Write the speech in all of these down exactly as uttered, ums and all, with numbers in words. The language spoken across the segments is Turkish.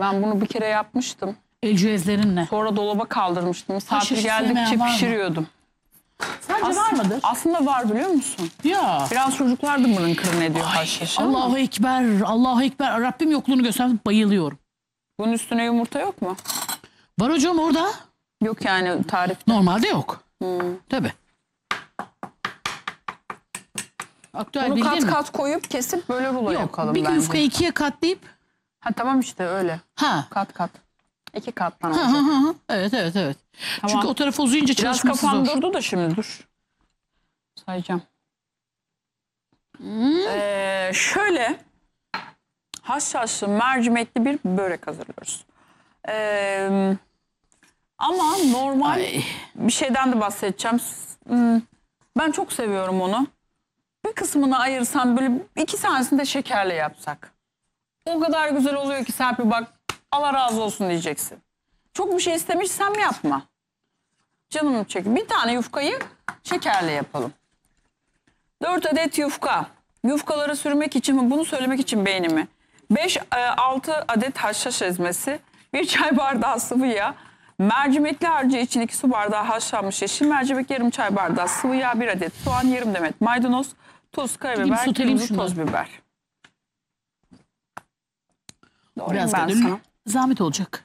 Ben bunu bir kere yapmıştım. El cüezlerinle. Sonra dolaba kaldırmıştım. Misafir Haşhaşı geldikçe sevmeyen var mı? pişiriyordum. Sence As- var mıdır? Aslında var biliyor musun? Ya. Biraz çocuklar da mırın kırın ediyor haşhaşı. Allahu Ekber, Allahu Ekber. Rabbim yokluğunu göstersin, bayılıyorum. Bunun üstüne yumurta yok mu? Var hocam orada. Yok yani tarifte. Normalde yok. Hmm. Tabii. Aktüel Bunu bilgi kat mi? kat koyup kesip böyle rulo Yok. yapalım Bir bence. yufkayı ikiye katlayıp. Ha tamam işte öyle. Ha. Kat kat. İki kattan Ha, olacak. ha, ha. Evet evet evet. Tamam. Çünkü o tarafı uzayınca Biraz çalışması kafam zor. durdu da şimdi dur. Sayacağım. Hmm. Ee, şöyle haşhaşlı mercimekli bir börek hazırlıyoruz. Ee, ama normal Ay. bir şeyden de bahsedeceğim. Hmm, Ben çok seviyorum onu. Bir kısmını ayırsam böyle iki tanesini de şekerle yapsak. O kadar güzel oluyor ki Serpil bak Allah razı olsun diyeceksin. Çok bir şey istemişsem yapma. Canım çek. Bir tane yufkayı şekerle yapalım. Dört adet yufka. Yufkaları sürmek için, bunu söylemek için beynimi. Beş altı adet haşhaş ezmesi. Bir çay bardağı sıvı yağ. Mercimekli harcı için iki su bardağı haşlanmış yeşil mercimek. Yarım çay bardağı sıvı yağ. Bir adet soğan, yarım demet maydanoz. Tuz, karabiber, soteleyeyim kırmızı şunları. toz biber. Doğrayayım Biraz ben da sana. zahmet olacak.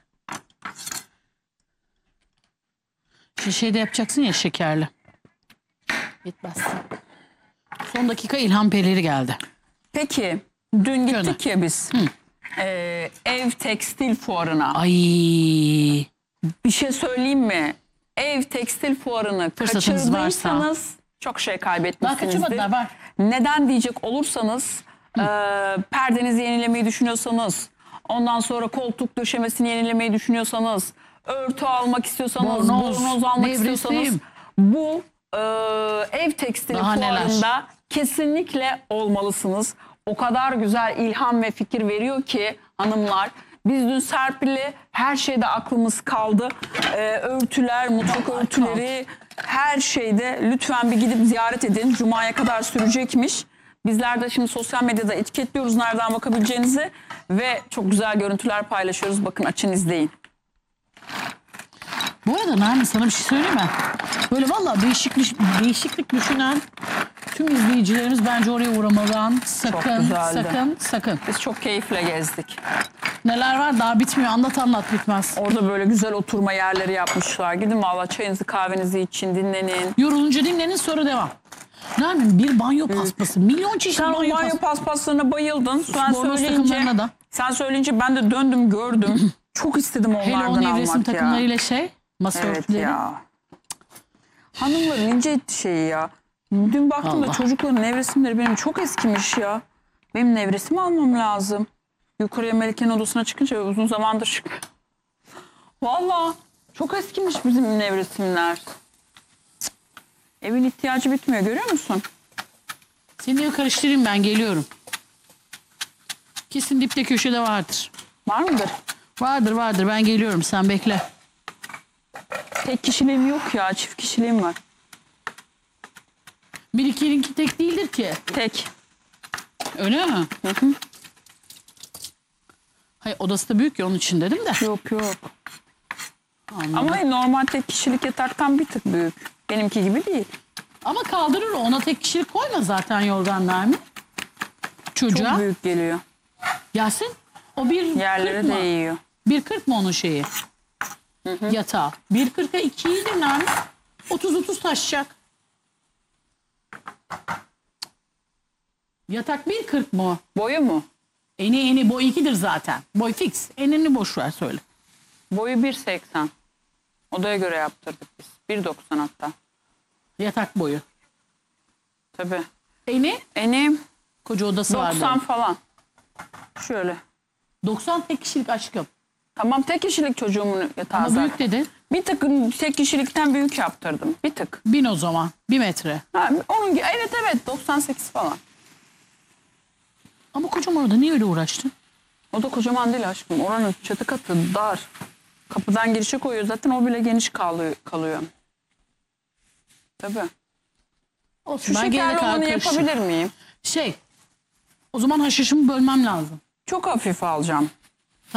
Şu şeyde yapacaksın ya şekerli. Yetmez. Son dakika ilham peleri geldi. Peki dün gittik ya biz e, ev tekstil fuarına. Ay. Bir şey söyleyeyim mi? Ev tekstil fuarını Fırsatınız kaçırdıysanız çok şey Daha kaybetmişsinizdir. kaçırmadılar var. Neden diyecek olursanız e, perdenizi yenilemeyi düşünüyorsanız, ondan sonra koltuk döşemesini yenilemeyi düşünüyorsanız, örtü almak istiyorsanız, Bornoz, bornoz, almak nevresim. istiyorsanız bu e, ev tekstili Daha neler? fuarında kesinlikle olmalısınız. O kadar güzel ilham ve fikir veriyor ki hanımlar. Biz dün Serpil'le her şeyde aklımız kaldı. Ee, örtüler, mutfak örtüleri, her şeyde lütfen bir gidip ziyaret edin. Cuma'ya kadar sürecekmiş. Bizler de şimdi sosyal medyada etiketliyoruz nereden bakabileceğinizi. Ve çok güzel görüntüler paylaşıyoruz. Bakın açın izleyin. Bu arada Nermin sana bir şey söyleyeyim mi? Böyle valla değişiklik, değişiklik düşünen tüm izleyicilerimiz bence oraya uğramadan sakın güzeldi. sakın sakın. Biz çok keyifle gezdik. Neler var daha bitmiyor, anlat anlat bitmez. Orada böyle güzel oturma yerleri yapmışlar. Gidin valla çayınızı kahvenizi için dinlenin. Yorulunca dinlenin sonra devam. Nermin bir banyo paspası, milyon çeşit Sen o banyo banyo paspası. paspaslarına bayıldın. Sen Bornoz söyleyince, takımlarına da. sen söyleyince ben de döndüm gördüm. Çok istedim Hele onlardan o nevresim almak ya. takımlarıyla şey, masa Evet örtüleri. ya. Hanımların ince şeyi ya. Dün baktım da Allah. çocukların nevresimleri benim çok eskimiş ya. Benim nevresim almam lazım. Yukarıya Melike'nin odasına çıkınca uzun zamandır çık. Valla çok eskimiş bizim nevresimler. Cık. Evin ihtiyacı bitmiyor görüyor musun? Seni de karıştırayım ben geliyorum. Kesin dipte köşede vardır. Var mıdır? Vardır vardır ben geliyorum sen bekle. Tek kişiliğim yok ya, çift kişiliğim var. Bir ikininki tek değildir ki. Tek. Öyle mi? Hı hı. Hayır odası da büyük ya onun için dedim de. Yok yok. Anladım. Ama normal tek kişilik yataktan bir tık büyük. Benimki gibi değil. Ama kaldırır o. Ona tek kişilik koyma zaten yorganlar mı? Çocuğa. Çok büyük geliyor. Gelsin. O bir Yerlere kırk mı? değiyor. Bir kırk mı onun şeyi? Yatağı. Bir kırka iki iyidir Nermin. Otuz otuz taşacak. Yatak bir kırk mı? Boyu mu? Eni eni boy ikidir zaten. Boy fix. Enini boş ver söyle. Boyu bir seksen. Odaya göre yaptırdık biz. bir doksan hatta. Yatak boyu. Tabii. Eni Enim koca odası var. doksan falan. Şöyle. doksan tek kişilik aşkım. Tamam tek kişilik çocuğumun yatağı Ama zaten. büyük dedin. Bir tık tek kişilikten büyük yaptırdım. Bir tık. Bin o zaman. Bir metre. Ha, onun gibi. Evet evet doksan sekiz falan. Ama kocam orada niye öyle uğraştın? O da kocaman değil aşkım. Oranın çatı katı dar. Kapıdan girişe koyuyor. Zaten o bile geniş kalıyor. kalıyor. Tabii. Olsun, Şu ben gelene şekerli kadar olanı karışırım. yapabilir miyim? Şey, o zaman haşhaşımı bölmem lazım. Çok hafif alacağım.